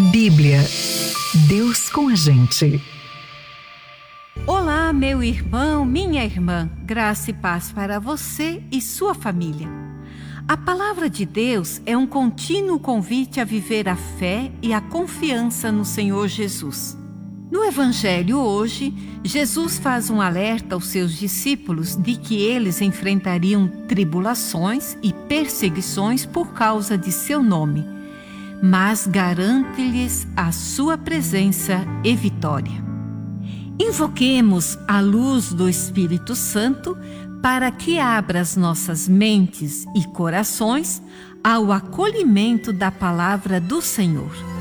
Bíblia. Deus com a gente. Olá, meu irmão, minha irmã, graça e paz para você e sua família. A palavra de Deus é um contínuo convite a viver a fé e a confiança no Senhor Jesus. No Evangelho hoje, Jesus faz um alerta aos seus discípulos de que eles enfrentariam tribulações e perseguições por causa de seu nome, mas garante-lhes a sua presença e vitória. Invoquemos a luz do Espírito Santo para que abra as nossas mentes e corações ao acolhimento da palavra do Senhor.